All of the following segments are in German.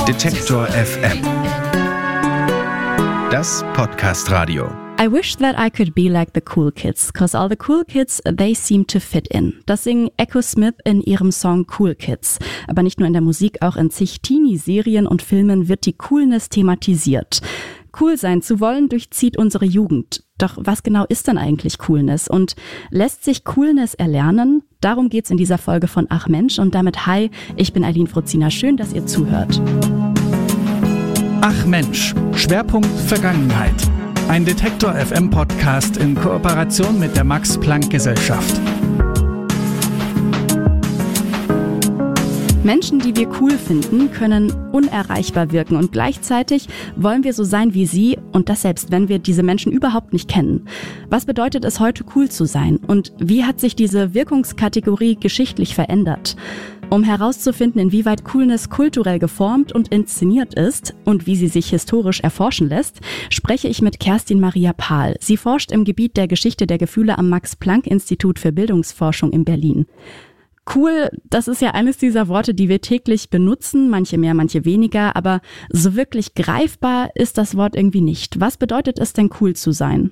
Detektor FM. Das Podcast-Radio. I wish that I could be like the cool kids, cause all the cool kids, they seem to fit in. Das singen Echo Smith in ihrem Song Cool Kids. Aber nicht nur in der Musik, auch in zig Teenie-Serien und Filmen wird die Coolness thematisiert. Cool sein zu wollen durchzieht unsere Jugend. Doch was genau ist denn eigentlich Coolness? Und lässt sich Coolness erlernen? Darum geht's in dieser Folge von Ach Mensch und damit hi, ich bin Aline Fruzina. Schön, dass ihr zuhört. Ach Mensch, Schwerpunkt Vergangenheit. Ein Detektor FM Podcast in Kooperation mit der Max-Planck-Gesellschaft. Menschen, die wir cool finden, können unerreichbar wirken und gleichzeitig wollen wir so sein wie sie und das selbst, wenn wir diese Menschen überhaupt nicht kennen. Was bedeutet es heute cool zu sein und wie hat sich diese Wirkungskategorie geschichtlich verändert? Um herauszufinden, inwieweit Coolness kulturell geformt und inszeniert ist und wie sie sich historisch erforschen lässt, spreche ich mit Kerstin Maria Pahl. Sie forscht im Gebiet der Geschichte der Gefühle am Max-Planck-Institut für Bildungsforschung in Berlin. Cool, das ist ja eines dieser Worte, die wir täglich benutzen, manche mehr, manche weniger, aber so wirklich greifbar ist das Wort irgendwie nicht. Was bedeutet es denn, cool zu sein?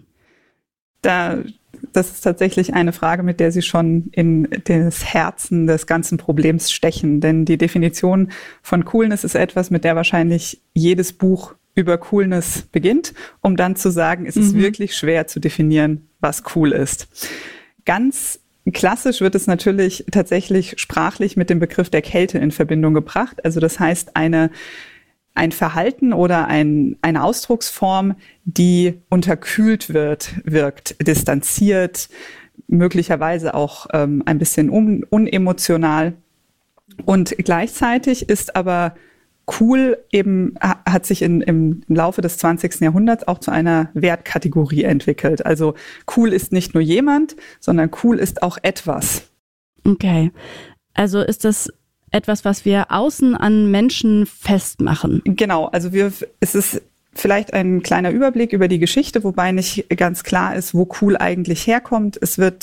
Das ist tatsächlich eine Frage, mit der Sie schon in das Herzen des ganzen Problems stechen. Denn die Definition von Coolness ist etwas, mit der wahrscheinlich jedes Buch über Coolness beginnt, um dann zu sagen, es ist wirklich schwer zu definieren, was cool ist. Ganz klassisch wird es natürlich tatsächlich sprachlich mit dem Begriff der Kälte in Verbindung gebracht. Also das heißt, ein Verhalten oder eine Ausdrucksform, die unterkühlt wirkt, distanziert, möglicherweise auch ein bisschen unemotional. Und gleichzeitig ist aber cool eben, hat sich im Laufe des 20. Jahrhunderts auch zu einer Wertkategorie entwickelt. Also cool ist nicht nur jemand, sondern cool ist auch etwas. Okay, also ist das etwas, was wir außen an Menschen festmachen? Genau, also es ist vielleicht ein kleiner Überblick über die Geschichte, wobei nicht ganz klar ist, wo cool eigentlich herkommt.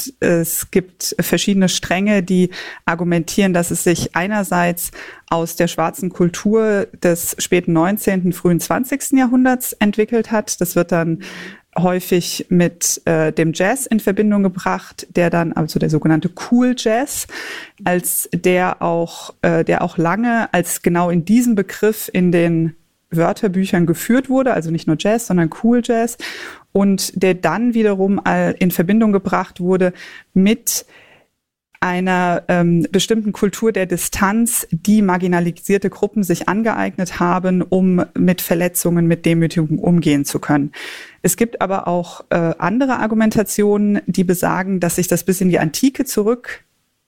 Es gibt verschiedene Stränge, die argumentieren, dass es sich einerseits aus der schwarzen Kultur des späten 19., frühen 20. Jahrhunderts entwickelt hat. Das wird dann häufig mit dem Jazz in Verbindung gebracht, der dann, also der sogenannte Cool Jazz, der auch lange als genau in diesem Begriff in den Wörterbüchern geführt wurde, also nicht nur Jazz, sondern Cool Jazz, und der dann wiederum in Verbindung gebracht wurde mit einer bestimmten Kultur der Distanz, die marginalisierte Gruppen sich angeeignet haben, um mit Verletzungen, mit Demütigung umgehen zu können. Es gibt aber auch andere Argumentationen, die besagen, dass sich das bis in die Antike zurück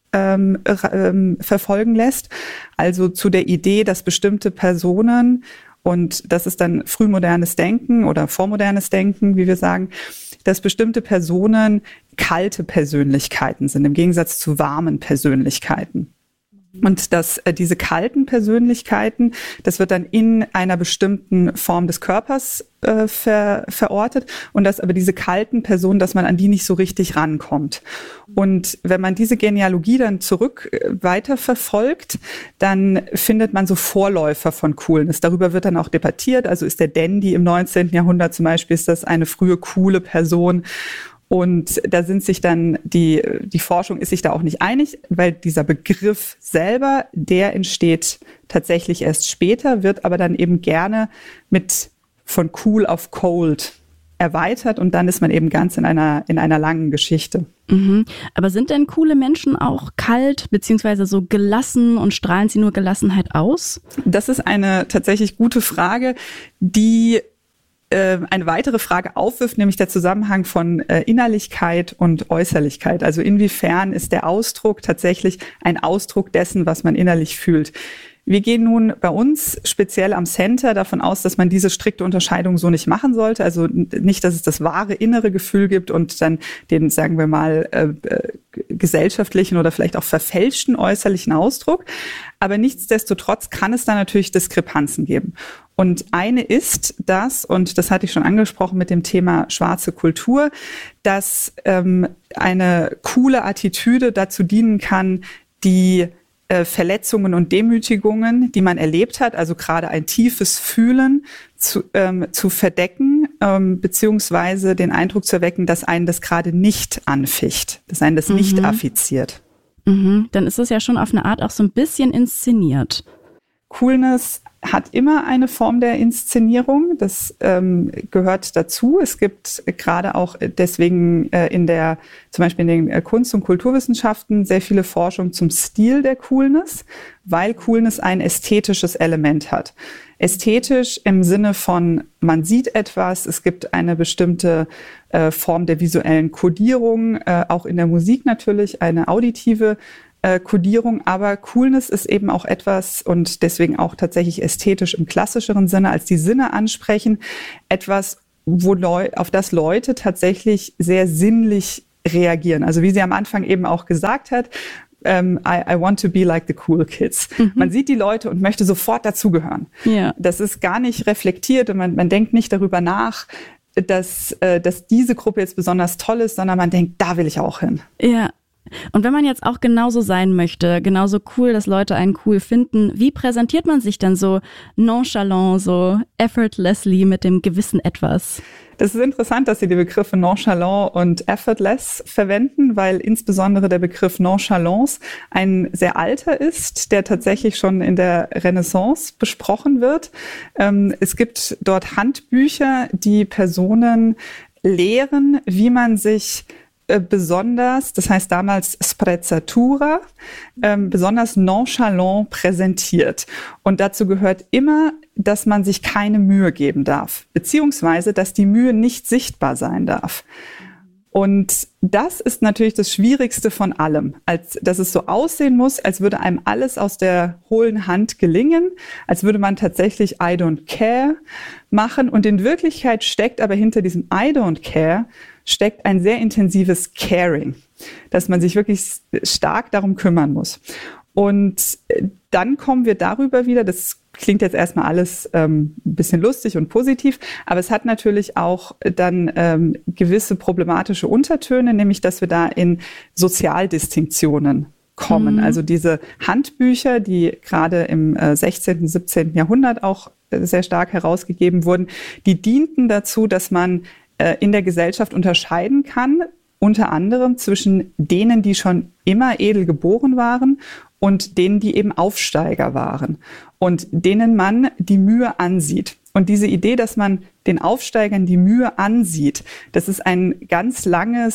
verfolgen lässt, also zu der Idee, dass bestimmte Personen, und das ist dann frühmodernes Denken oder vormodernes Denken, wie wir sagen, dass bestimmte Personen kalte Persönlichkeiten sind, im Gegensatz zu warmen Persönlichkeiten. Und dass diese kalten Persönlichkeiten, das wird dann in einer bestimmten Form des Körpers verortet, und dass aber diese kalten Personen, dass man an die nicht so richtig rankommt. Und wenn man diese Genealogie dann weiter verfolgt, dann findet man so Vorläufer von Coolness. Darüber wird dann auch debattiert. Also ist der Dandy im 19. Jahrhundert zum Beispiel, ist das eine frühe coole Person? Und da sind sich dann die Forschung ist sich da auch nicht einig, weil dieser Begriff selber, der entsteht tatsächlich erst später, wird aber dann eben gerne von cool auf cold erweitert, und dann ist man eben ganz in einer langen Geschichte. Mhm. Aber sind denn coole Menschen auch kalt beziehungsweise so gelassen und strahlen sie nur Gelassenheit aus? Das ist eine tatsächlich gute Frage, die eine weitere Frage aufwirft, nämlich der Zusammenhang von Innerlichkeit und Äußerlichkeit. Also inwiefern ist der Ausdruck tatsächlich ein Ausdruck dessen, was man innerlich fühlt. Wir gehen nun bei uns speziell am Center davon aus, dass man diese strikte Unterscheidung so nicht machen sollte. Also nicht, dass es das wahre innere Gefühl gibt und dann den, sagen wir mal, gesellschaftlichen oder vielleicht auch verfälschten äußerlichen Ausdruck. Aber nichtsdestotrotz kann es da natürlich Diskrepanzen geben. Und eine ist das, und das hatte ich schon angesprochen mit dem Thema schwarze Kultur, dass eine coole Attitüde dazu dienen kann, die Verletzungen und Demütigungen, die man erlebt hat, also gerade ein tiefes Fühlen zu verdecken, beziehungsweise den Eindruck zu erwecken, dass einen das gerade nicht anficht, dass einen das nicht affiziert. Mhm. Dann ist es ja schon auf eine Art auch so ein bisschen inszeniert. Coolness hat immer eine Form der Inszenierung, das gehört dazu. Es gibt gerade auch deswegen zum Beispiel in den Kunst- und Kulturwissenschaften sehr viele Forschung zum Stil der Coolness, weil Coolness ein ästhetisches Element hat. Ästhetisch im Sinne von, man sieht etwas, es gibt eine bestimmte Form der visuellen Kodierung, auch in der Musik natürlich, eine auditive Kodierung, aber Coolness ist eben auch etwas und deswegen auch tatsächlich ästhetisch im klassischeren Sinne, als die Sinne ansprechen, etwas, auf das Leute tatsächlich sehr sinnlich reagieren. Also wie sie am Anfang eben auch gesagt hat, I want to be like the cool kids. Man sieht die Leute und möchte sofort dazugehören. Ja. Das ist gar nicht reflektiert und man denkt nicht darüber nach, dass diese Gruppe jetzt besonders toll ist, sondern man denkt, da will ich auch hin. Ja. Und wenn man jetzt auch genauso sein möchte, genauso cool, dass Leute einen cool finden, wie präsentiert man sich denn so nonchalant, so effortlessly mit dem gewissen Etwas? Das ist interessant, dass Sie die Begriffe nonchalant und effortless verwenden, weil insbesondere der Begriff Nonchalance ein sehr alter ist, der tatsächlich schon in der Renaissance besprochen wird. Es gibt dort Handbücher, die Personen lehren, wie man sich besonders, das heißt damals sprezzatura, besonders nonchalant präsentiert. Und dazu gehört immer, dass man sich keine Mühe geben darf, beziehungsweise, dass die Mühe nicht sichtbar sein darf. Und das ist natürlich das Schwierigste von allem, dass es so aussehen muss, als würde einem alles aus der hohlen Hand gelingen, als würde man tatsächlich I don't care machen. Und in Wirklichkeit steckt aber hinter diesem I don't care steckt ein sehr intensives Caring, dass man sich wirklich stark darum kümmern muss. Und dann kommen wir darüber wieder, das klingt jetzt erstmal alles ein bisschen lustig und positiv, aber es hat natürlich auch dann gewisse problematische Untertöne, nämlich dass wir da in Sozialdistinktionen kommen. Also diese Handbücher, die gerade im 16., 17. Jahrhundert auch sehr stark herausgegeben wurden, die dienten dazu, dass man in der Gesellschaft unterscheiden kann, unter anderem zwischen denen, die schon immer edel geboren waren und denen, die eben Aufsteiger waren und denen man die Mühe ansieht. Und diese Idee, dass man den Aufsteigern die Mühe ansieht, das ist eine ganz lange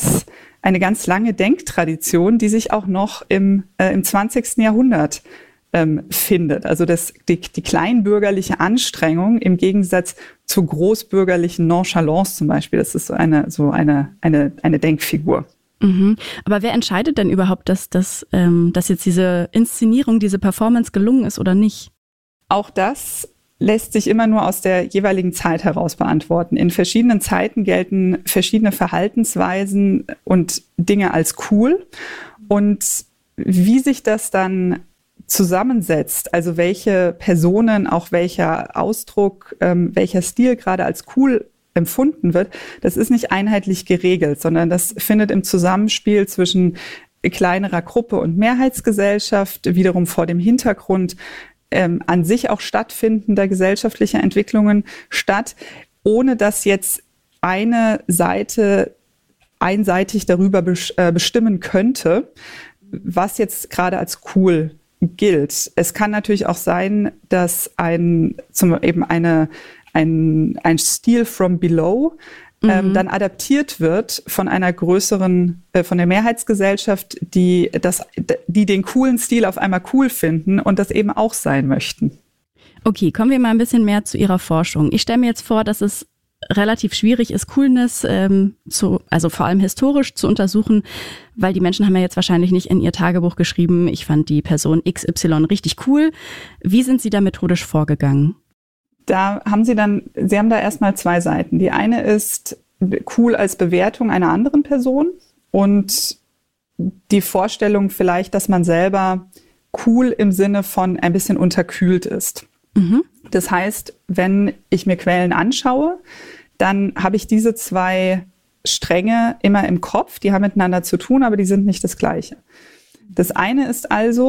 Denktradition, die sich auch noch im 20. Jahrhundert findet. Also die kleinbürgerliche Anstrengung im Gegensatz zur großbürgerlichen Nonchalance zum Beispiel, das ist so eine Denkfigur. Mhm. Aber wer entscheidet denn überhaupt, dass jetzt diese Inszenierung, diese Performance gelungen ist oder nicht? Auch das lässt sich immer nur aus der jeweiligen Zeit heraus beantworten. In verschiedenen Zeiten gelten verschiedene Verhaltensweisen und Dinge als cool. Und wie sich das dann zusammensetzt, also welche Personen, auch welcher Ausdruck, welcher Stil gerade als cool empfunden wird, das ist nicht einheitlich geregelt, sondern das findet im Zusammenspiel zwischen kleinerer Gruppe und Mehrheitsgesellschaft, wiederum vor dem Hintergrund an sich auch stattfindender gesellschaftlicher Entwicklungen statt, ohne dass jetzt eine Seite einseitig darüber bestimmen könnte, was jetzt gerade als cool gilt. Es kann natürlich auch sein, dass ein Stil from below dann adaptiert wird von einer größeren, von der Mehrheitsgesellschaft, die den coolen Stil auf einmal cool finden und das eben auch sein möchten. Okay, kommen wir mal ein bisschen mehr zu Ihrer Forschung. Ich stelle mir jetzt vor, dass es relativ schwierig ist, Coolness also vor allem historisch zu untersuchen, weil die Menschen haben ja jetzt wahrscheinlich nicht in ihr Tagebuch geschrieben, ich fand die Person XY richtig cool. Wie sind Sie da methodisch vorgegangen? Sie haben da erstmal zwei Seiten. Die eine ist cool als Bewertung einer anderen Person und die Vorstellung vielleicht, dass man selber cool im Sinne von ein bisschen unterkühlt ist. Mhm. Das heißt, wenn ich mir Quellen anschaue, dann habe ich diese zwei Stränge immer im Kopf. Die haben miteinander zu tun, aber die sind nicht das Gleiche. Das eine ist also,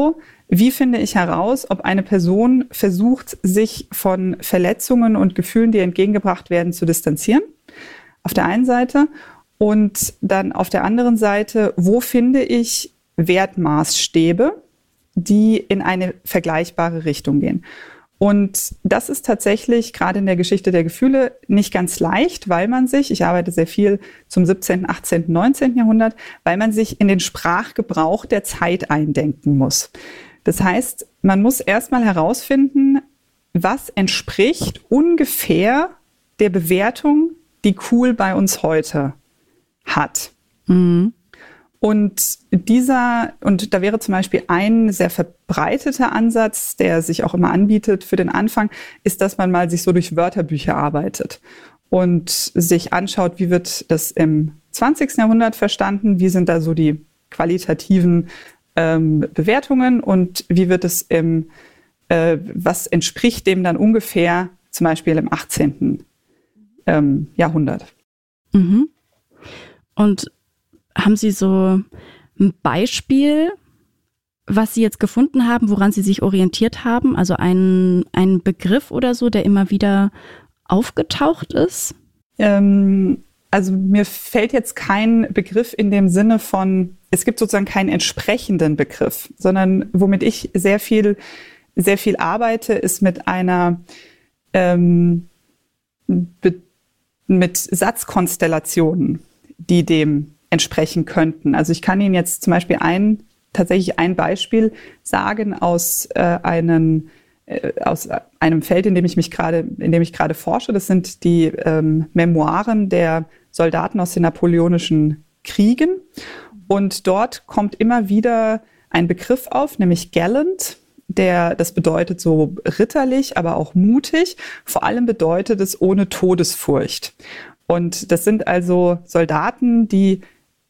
Wie finde ich heraus, ob eine Person versucht, sich von Verletzungen und Gefühlen, die entgegengebracht werden, zu distanzieren? Auf der einen Seite. Und dann auf der anderen Seite, wo finde ich Wertmaßstäbe, die in eine vergleichbare Richtung gehen? Und das ist tatsächlich gerade in der Geschichte der Gefühle nicht ganz leicht, weil man sich, ich arbeite sehr viel zum 17., 18., 19. Jahrhundert, weil man sich in den Sprachgebrauch der Zeit eindenken muss. Das heißt, man muss erstmal herausfinden, was entspricht ungefähr der Bewertung, die cool bei uns heute hat. Mhm. Und da wäre zum Beispiel ein sehr verbreiteter Ansatz, der sich auch immer anbietet für den Anfang, ist, dass man mal sich so durch Wörterbücher arbeitet und sich anschaut, wie wird das im 20. Jahrhundert verstanden, wie sind da so die qualitativen Bewertungen und wie wird es was entspricht dem dann ungefähr zum Beispiel im 18. Jahrhundert. Mhm. Und haben Sie so ein Beispiel, was Sie jetzt gefunden haben, woran Sie sich orientiert haben? Also ein Begriff oder so, der immer wieder aufgetaucht ist? Also mir fällt jetzt kein Begriff in dem Sinne von, es gibt sozusagen keinen entsprechenden Begriff, sondern womit ich sehr viel arbeite, ist mit einer mit Satzkonstellationen, die dem entsprechen könnten. Also ich kann Ihnen jetzt zum Beispiel tatsächlich ein Beispiel sagen aus einem Feld, in dem ich gerade forsche. Das sind die Memoiren der Soldaten aus den napoleonischen Kriegen. Und dort kommt immer wieder ein Begriff auf, nämlich gallant. Das bedeutet so ritterlich, aber auch mutig. Vor allem bedeutet es ohne Todesfurcht. Und das sind also Soldaten, die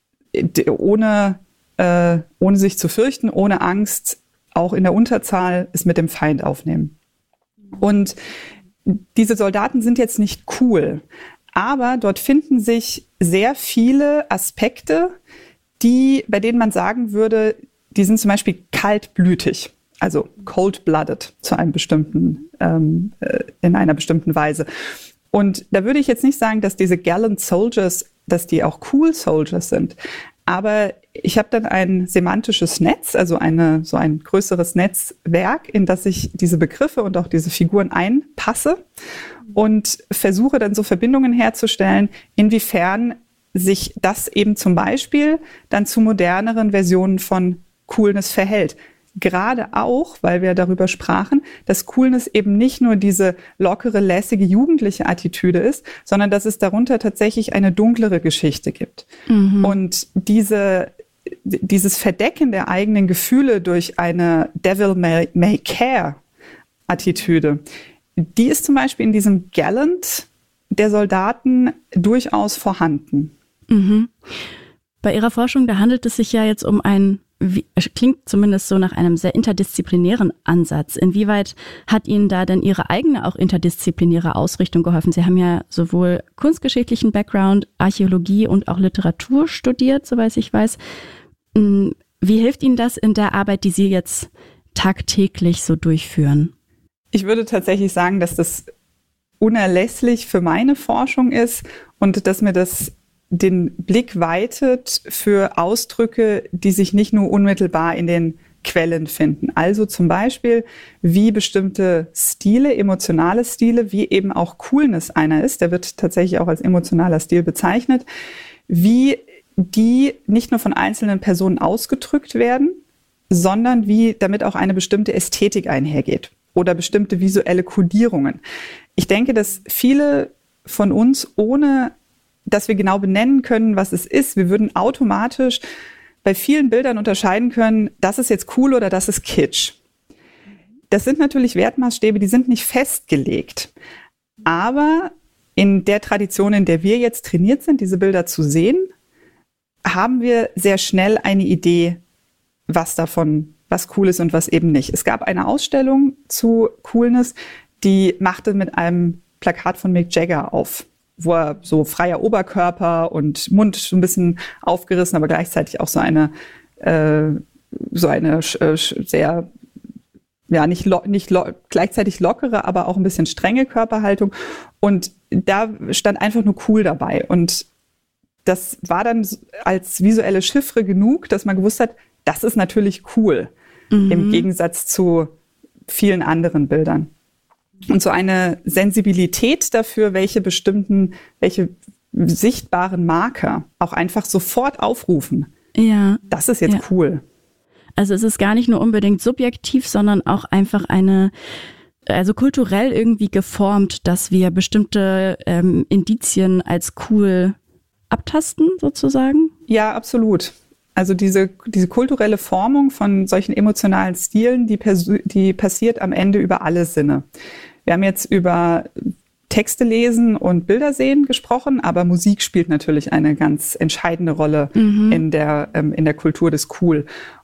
ohne sich zu fürchten, ohne Angst, auch in der Unterzahl es mit dem Feind aufnehmen. Und diese Soldaten sind jetzt nicht cool, aber dort finden sich sehr viele Aspekte, bei denen man sagen würde, die sind zum Beispiel kaltblütig, also cold-blooded in einer bestimmten Weise. Und da würde ich jetzt nicht sagen, dass diese gallant Soldiers, dass die auch cool Soldiers sind. Aber ich habe dann ein semantisches Netz, also so ein größeres Netzwerk, in das ich diese Begriffe und auch diese Figuren einpasse und versuche dann so Verbindungen herzustellen, inwiefern sich das eben zum Beispiel dann zu moderneren Versionen von Coolness verhält. Gerade auch, weil wir darüber sprachen, dass Coolness eben nicht nur diese lockere, lässige, jugendliche Attitüde ist, sondern dass es darunter tatsächlich eine dunklere Geschichte gibt. Mhm. Und dieses Verdecken der eigenen Gefühle durch eine Devil may care Attitüde, die ist zum Beispiel in diesem Gallant der Soldaten durchaus vorhanden. Mhm. Bei Ihrer Forschung, da handelt es sich ja jetzt um klingt zumindest so nach einem sehr interdisziplinären Ansatz. Inwieweit hat Ihnen da denn Ihre eigene auch interdisziplinäre Ausrichtung geholfen? Sie haben ja sowohl kunstgeschichtlichen Background, Archäologie und auch Literatur studiert, soweit ich weiß. Wie hilft Ihnen das in der Arbeit, die Sie jetzt tagtäglich so durchführen? Ich würde tatsächlich sagen, dass das unerlässlich für meine Forschung ist und dass mir das den Blick weitet für Ausdrücke, die sich nicht nur unmittelbar in den Quellen finden. Also zum Beispiel, wie bestimmte Stile, emotionale Stile, wie eben auch Coolness einer ist, der wird tatsächlich auch als emotionaler Stil bezeichnet, wie die nicht nur von einzelnen Personen ausgedrückt werden, sondern wie damit auch eine bestimmte Ästhetik einhergeht oder bestimmte visuelle Kodierungen. Ich denke, dass viele von uns, ohne dass wir genau benennen können, was es ist, wir würden automatisch bei vielen Bildern unterscheiden können, das ist jetzt cool oder das ist Kitsch. Das sind natürlich Wertmaßstäbe, die sind nicht festgelegt. Aber in der Tradition, in der wir jetzt trainiert sind, diese Bilder zu sehen, haben wir sehr schnell eine Idee, was cool ist und was eben nicht. Es gab eine Ausstellung zu Coolness, die machte mit einem Plakat von Mick Jagger auf, wo er so freier Oberkörper und Mund so ein bisschen aufgerissen, aber gleichzeitig auch so eine sehr gleichzeitig lockere, aber auch ein bisschen strenge Körperhaltung. Und da stand einfach nur cool dabei. Und das war dann als visuelle Chiffre genug, dass man gewusst hat, das ist natürlich cool, im Gegensatz zu vielen anderen Bildern. Und so eine Sensibilität dafür, welche sichtbaren Marker auch einfach sofort aufrufen. Ja. Das ist jetzt cool. Also es ist gar nicht nur unbedingt subjektiv, sondern auch einfach also kulturell irgendwie geformt, dass wir bestimmte Indizien als cool abtasten, sozusagen? Ja, absolut. Also diese kulturelle Formung von solchen emotionalen Stilen, die passiert am Ende über alle Sinne. Wir haben jetzt über Texte lesen und Bilder sehen gesprochen, aber Musik spielt natürlich eine ganz entscheidende Rolle in der Kultur des Cool.